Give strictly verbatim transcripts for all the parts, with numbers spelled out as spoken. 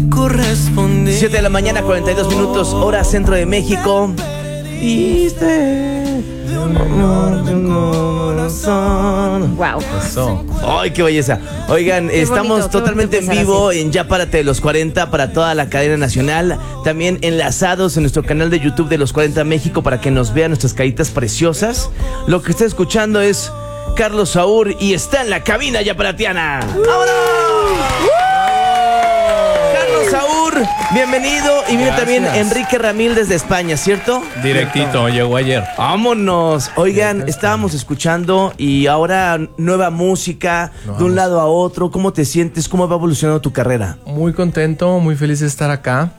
siete de la mañana, cuarenta y dos minutos, hora centro de México. Wow. Eso. Ay, qué belleza. Oigan, Qué estamos bonito, qué totalmente en bonito vivo empezar en Ya Párate de los cuarenta para toda la cadena nacional. También enlazados en nuestro canal de YouTube de los cuarenta México para que nos vean nuestras caritas preciosas. Lo que está escuchando es Carlos Saúl y está en la cabina yaparatiana. ¡Vámonos! Carlos Saúl, bienvenido. Y viene también Enrique Ramil desde España, ¿cierto? Directito, llegó ayer. Vámonos. Oigan, estábamos escuchando y ahora nueva música, Nos de un vamos. lado a otro. ¿Cómo te sientes? ¿Cómo va evolucionando tu carrera? Muy contento, muy feliz de estar acá.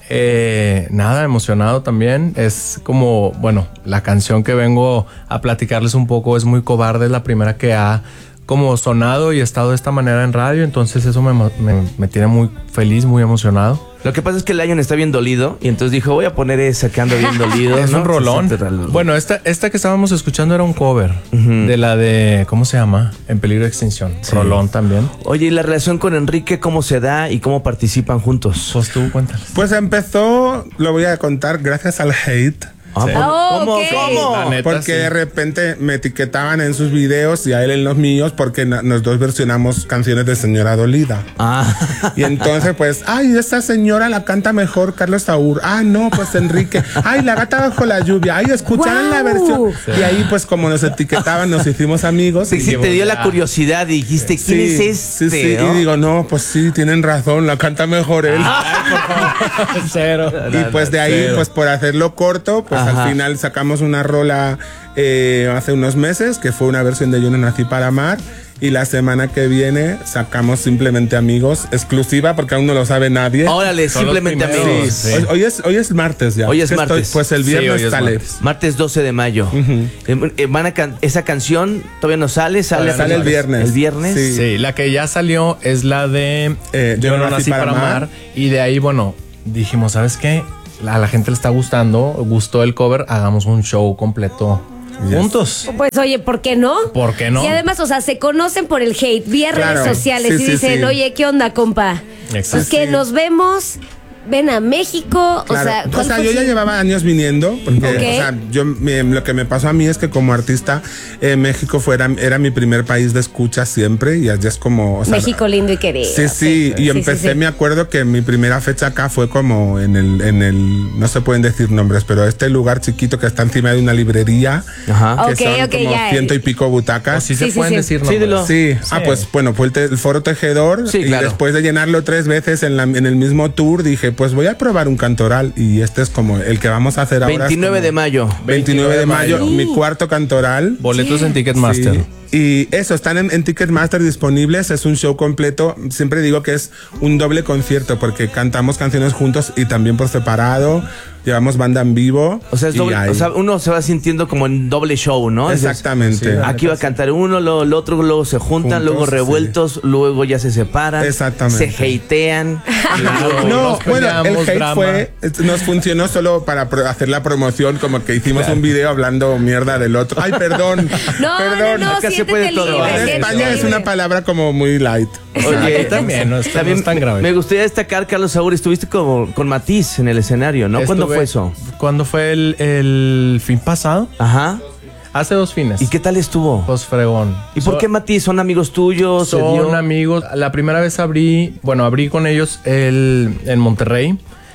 Eh, nada, emocionado también. Es como, bueno, la canción que vengo a platicarles un poco es Muy Cobarde, es la primera que ha como sonado y estado de esta manera en radio, entonces eso me, me, me tiene muy feliz, muy emocionado. Lo que pasa es que el Lion está bien dolido y entonces dijo, voy a poner esa que ando bien dolido. Es ¿no? un rolón. Bueno, esta, esta que estábamos escuchando era un cover uh-huh. de la de, ¿cómo se llama? En peligro de extinción. Sí. Rolón también. Oye, ¿y la relación con Enrique cómo se da y cómo participan juntos? Pues tú, cuéntales. Pues empezó, lo voy a contar, gracias al hate. Ah, sí. Oh, ¿Cómo? okay. ¿Cómo? Neta, Porque sí. de repente me etiquetaban en sus videos y a él en los míos porque na- nos dos versionamos canciones de Señora Dolida. Ah. Y entonces pues, ay, esta señora la canta mejor Carlos Saúl. Ah, no, pues Enrique. Ay, La Gata Bajo la Lluvia. Ay, escucharon Wow. la versión. Sí. Y ahí pues como nos etiquetaban nos hicimos amigos. Sí, sí, te dio la curiosidad y dijiste, ¿quién Sí, es este? sí, sí. ¿no? Y digo, no, pues sí, tienen razón, la canta mejor él. Ay, por favor. Cero. Y pues de ahí, Cero. pues por hacerlo corto, pues Ajá. al final sacamos una rola eh, hace unos meses, que fue una versión de Yo no nací para amar. Y la semana que viene sacamos Simplemente Amigos, exclusiva porque aún no lo sabe nadie. Órale, Son los simplemente primeros. amigos. Sí. Sí. Hoy, hoy es, hoy es martes ya. Hoy es Que martes. pues el Sí, viernes hoy es sale. martes. Martes doce de mayo. Ujú. Eh, eh, van a can- esa canción todavía no sale, sale, Todavía no Sale el sale. viernes. El viernes. Sí. Sí, la que ya salió es la de Eh, Yo no nací para amar. Y de ahí, bueno, dijimos, ¿sabes qué? A la gente le está gustando, gustó el cover, hagamos un show completo Yes. juntos. Pues oye, ¿por qué no? ¿Por qué no? Y además, o sea, se conocen por el hate, vía Claro. redes sociales Sí, y sí, dicen, sí. oye, ¿qué onda, compa? Exacto. Pues que Sí. nos vemos, ven a México, Claro. o sea, O ¿cuál sea, fue yo su- ya llevaba años viniendo, porque Ok. o sea, yo, me- lo que me pasó a mí es que como artista, eh, México fuera, era mi primer país de escucha siempre, y allá es como... O sea, México lindo y querido. Sí, sí, y Sí, empecé, sí, sí. me acuerdo que mi primera fecha acá fue como en el, en el, no se pueden decir nombres, pero este lugar chiquito que está encima de una librería, Ajá. que Ok, son ok, como ya. ciento y pico O butacas. si Sí, se sí, pueden sí. decir Sí, nombres. dilo. Sí. ah, pues bueno, fue el, te- el Foro Tejedor, Sí, y claro. después de llenarlo tres veces en, la, en el mismo tour, dije, pues voy a probar un cantoral, y este es como el que vamos a hacer ahora. es veintinueve como de mayo. veintinueve de mayo, mi cuarto cantoral. Boletos en Ticketmaster. Sí. Y eso, están en, en Ticketmaster disponibles, es un show completo. Siempre digo que es un doble concierto porque cantamos canciones juntos y también por separado. Llevamos banda en vivo. O sea, es y doble- ahí- o sea, uno se va sintiendo como en doble show, ¿no? Es- Exactamente. Sí, Aquí va a cantar uno, luego el otro, luego se juntan, Juntos, luego revueltos, luego ya se separan. Exactamente. Se hatean. Claro, No, nos bueno, el peleamos, hate drama. fue, nos funcionó solo para pro- hacer la promoción, como que hicimos un video hablando mierda del otro. Ay, perdón. No, perdón. no, no, acá se siéntete puede todo. libre, En En siéntete España es libre. una palabra como muy light. Oye, también, no está- también no es tan grave. Me gustaría destacar, Carlos Saúl, estuviste como, con Matiz en el escenario, ¿no? ¿Cuándo Estuve- fue eso? ¿Cuándo fue el, el fin pasado? Ajá. Hace dos fines. ¿Y qué tal estuvo? Pues fregón. ¿Y por So- qué Matiz? ¿Son amigos tuyos? ¿Se Son dio? amigos. La primera vez abrí, bueno, abrí con ellos el, en Monterrey.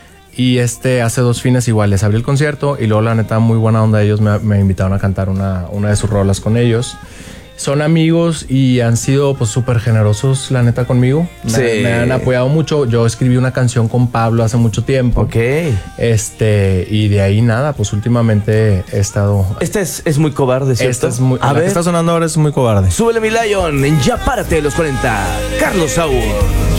Y este, hace dos fines igual les abrí el concierto. Y luego, la neta, muy buena onda. Ellos me, me invitaron a cantar una, una de sus rolas con ellos. Son amigos y han sido pues súper generosos, la neta, conmigo. Me, Sí. me han apoyado mucho. Yo escribí una canción con Pablo hace mucho tiempo. Ok. Este, y de ahí nada, pues últimamente he estado. Esta es, es muy cobarde, ¿cierto? Esta es muy. A la ver, que está sonando ahora es muy cobarde. súbele mi Lion en Ya Párate de los cuarenta. Carlos Saúl.